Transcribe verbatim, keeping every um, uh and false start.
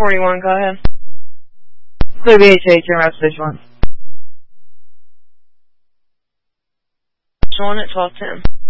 forty-one, go ahead. Clear B H A, turn around station one. One at twelve ten.